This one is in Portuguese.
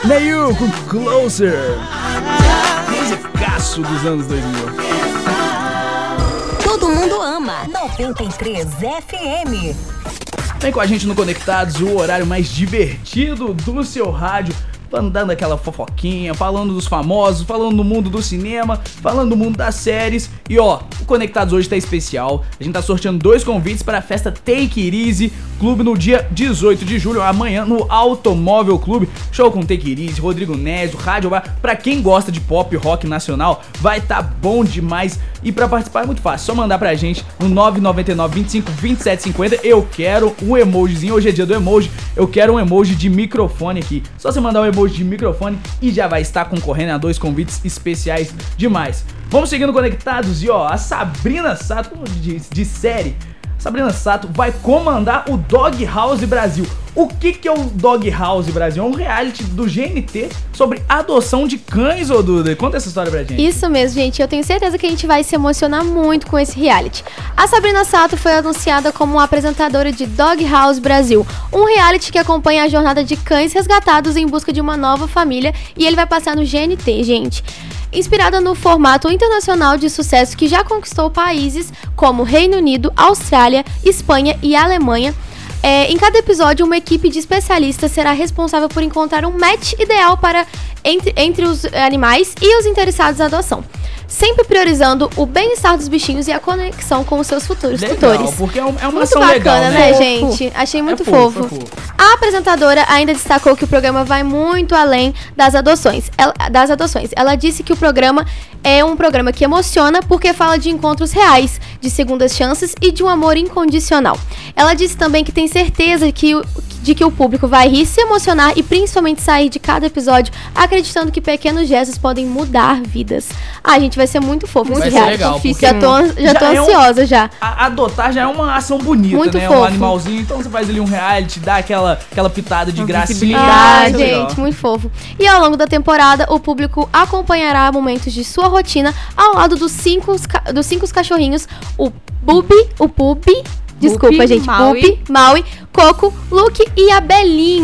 Neil com Closer. Musicaço dos anos 2000. Todo mundo ama 93 FM. Vem com a gente no Conectados, o horário mais divertido do seu rádio. Dando aquela fofoquinha, falando dos famosos, falando do mundo do cinema, falando do mundo das séries. E ó, o Conectados hoje tá especial. A gente tá sorteando 2 convites para a festa Take It Easy Clube no dia 18 de julho, amanhã no Automóvel Clube. Show com Take It Easy, Rodrigo Nézio, Rádio Bar. Pra quem gosta de pop rock nacional, vai tá bom demais. E pra participar é muito fácil, só mandar pra gente no 999 25 27 50. Eu quero um emojizinho, hoje é dia do emoji. Eu quero um emoji de microfone aqui. Só você mandar um emoji de microfone e já vai estar concorrendo a 2 convites especiais demais. Vamos seguindo Conectados e ó, a Sabrina Sato, como de série, Sabrina Sato vai comandar o Dog House Brasil. O que é o Dog House Brasil? É um reality do GNT sobre adoção de cães, ô Duda. Conta essa história pra gente. Isso mesmo, gente. Eu tenho certeza que a gente vai se emocionar muito com esse reality. A Sabrina Sato foi anunciada como apresentadora de Dog House Brasil, um reality que acompanha a jornada de cães resgatados em busca de uma nova família, e ele vai passar no GNT, gente. Inspirada no formato internacional de sucesso que já conquistou países como Reino Unido, Austrália, Espanha e Alemanha, em cada episódio, uma equipe de especialistas será responsável por encontrar um match ideal entre os animais e os interessados na adoção, sempre priorizando o bem-estar dos bichinhos e a conexão com os seus futuros tutores. Porque é uma muito ação bacana, legal, né, gente? Achei muito fofo. A apresentadora ainda destacou que o programa vai muito além das adoções. Ela disse que o programa é um programa que emociona porque fala de encontros reais, de segundas chances e de um amor incondicional. Ela disse também que tem certeza de que o público vai rir, se emocionar e principalmente sair de cada episódio acreditando que pequenos gestos podem mudar vidas. Ah, gente, vai ser muito fofo esse reality. Legal, já tô ansiosa já. Adotar já é uma ação bonita, muito né? Fofo. Um animalzinho, então você faz ali um reality, dá aquela pitada de gracinha. Ah, gente, muito fofo. E ao longo da temporada, o público acompanhará momentos de sua rotina ao lado dos cinco cachorrinhos, o Pupi, Maui, Coco, Luke e a Belinha.